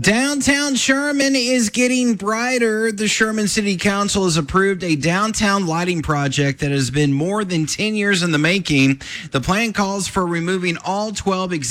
Downtown Sherman is getting brighter. The Sherman City Council has approved a downtown lighting project that has been more than 10 years in the making. The plan calls for removing all 12